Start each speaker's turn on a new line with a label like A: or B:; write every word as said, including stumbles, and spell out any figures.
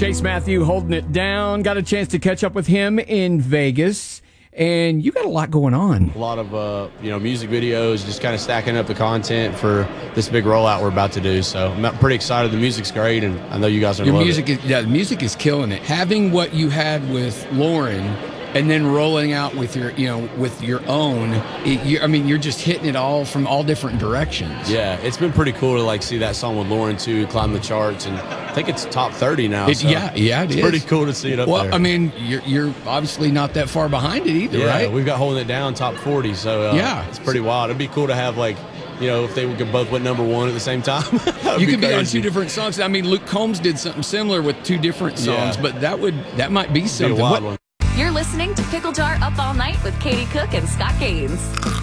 A: Chase Matthew holding it down. Got a chance to catch up with him in Vegas. And you got a lot going on.
B: A lot of, uh, you know, music videos, just kind of stacking up the content for this big rollout we're about to do. So I'm pretty excited. The music's great, and I know you guys are
A: Your
B: love
A: music
B: it.
A: is yeah, the music is killing it. Having what you had with Lauren and then rolling out with your, you know, with your own. It, you, I mean, you're just hitting it all from all different directions.
B: Yeah, it's been pretty cool to like see that song with Lauren too climb the charts, and I think it's top thirty now.
A: It,
B: so
A: yeah, yeah, it
B: it's
A: is.
B: pretty cool to see it up
A: well,
B: there.
A: Well, I mean, you're you're obviously not that far behind it either,
B: yeah,
A: right?
B: we've got Holding It Down top forty, so uh,
A: yeah,
B: it's pretty wild. It'd be cool to have like, you know, if they could both win number one at the same time.
A: You
B: be
A: could be
B: crazy.
A: on two different songs. I mean, Luke Combs did something similar with two different songs,
B: Yeah.
A: but that would that might be
B: Be a
A: something.
B: wild
A: What,
B: one.
C: You're listening to Pickle Jar Up All Night with Katie Cook and Scott Gaines.